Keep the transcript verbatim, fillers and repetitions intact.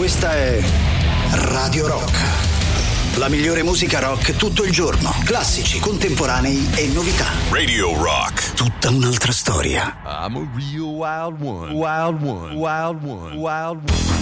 Questa è Radio Rock. La migliore musica rock tutto il giorno. Classici, contemporanei e novità. Radio Rock. Tutta un'altra storia. I'm a real wild one. Wild one. Wild one. Wild one.